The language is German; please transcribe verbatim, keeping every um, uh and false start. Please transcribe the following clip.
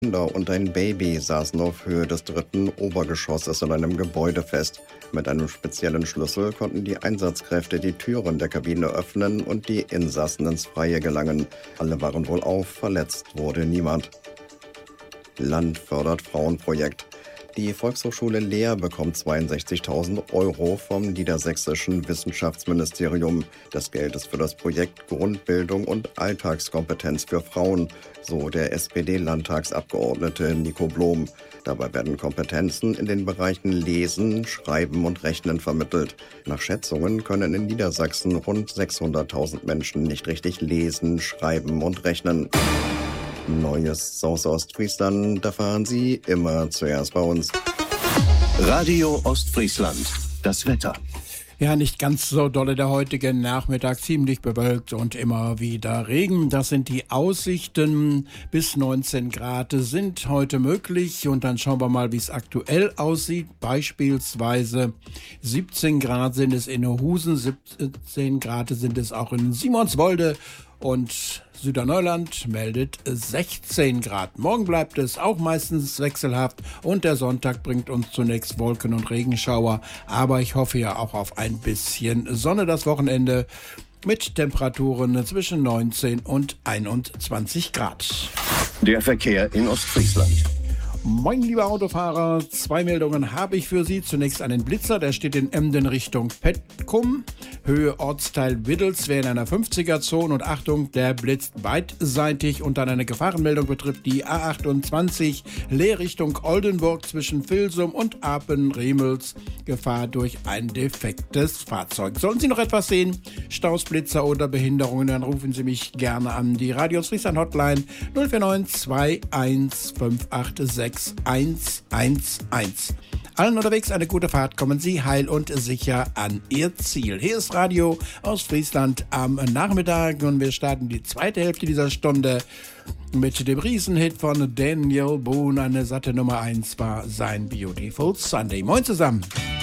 Kinder und ein Baby saßen auf Höhe des dritten Obergeschosses in einem Gebäude fest. Mit einem speziellen Schlüssel konnten die Einsatzkräfte die Türen der Kabine öffnen und die Insassen ins Freie gelangen. Alle waren wohlauf, verletzt wurde niemand. Land fördert Frauenprojekt. Die Volkshochschule Leer bekommt zweiundsechzigtausend Euro vom niedersächsischen Wissenschaftsministerium. Das Geld ist für das Projekt Grundbildung und Alltagskompetenz für Frauen, so der S P D-Landtagsabgeordnete Nico Blom. Dabei werden Kompetenzen in den Bereichen Lesen, Schreiben und Rechnen vermittelt. Nach Schätzungen können in Niedersachsen rund sechshunderttausend Menschen nicht richtig lesen, schreiben und rechnen. Neues aus Ostfriesland, da fahren Sie immer zuerst bei uns. Radio Ostfriesland, das Wetter. Ja, nicht ganz so dolle der heutige Nachmittag, ziemlich bewölkt und immer wieder Regen. Das sind die Aussichten. Bis neunzehn Grad sind heute möglich. Und dann schauen wir mal, wie es aktuell aussieht. Beispielsweise siebzehn Grad sind es in Husen, siebzehn Grad sind es auch in Simonswolde. Und Süderneuland meldet sechzehn Grad. Morgen bleibt es auch meistens wechselhaft und der Sonntag bringt uns zunächst Wolken und Regenschauer. Aber ich hoffe ja auch auf ein bisschen Sonne das Wochenende mit Temperaturen zwischen neunzehn und einundzwanzig Grad. Der Verkehr in Ostfriesland. Moin, liebe Autofahrer, zwei Meldungen habe ich für Sie. Zunächst einen Blitzer, der steht in Emden Richtung Petkum. Höhe Ortsteil Widdelswär in einer fünfziger-Zone und Achtung, der blitzt beidseitig. Und dann eine Gefahrenmeldung betrifft die A achtundzwanzig Leer Richtung Oldenburg zwischen Vilsum und Apen-Remels. Gefahr durch ein defektes Fahrzeug. Sollen Sie noch etwas sehen? Staus, Blitzer oder Behinderungen, dann rufen Sie mich gerne an. Die Radio Ostfriesland Hotline null vier neun zwei eins fünf acht sechs eins eins eins. Allen unterwegs eine gute Fahrt, kommen Sie heil und sicher an Ihr Ziel. Hier ist Radio Ostfriesland am Nachmittag und wir starten die zweite Hälfte dieser Stunde mit dem Riesenhit von Daniel Boone. Eine satte Nummer eins war sein Beautiful Sunday. Moin zusammen.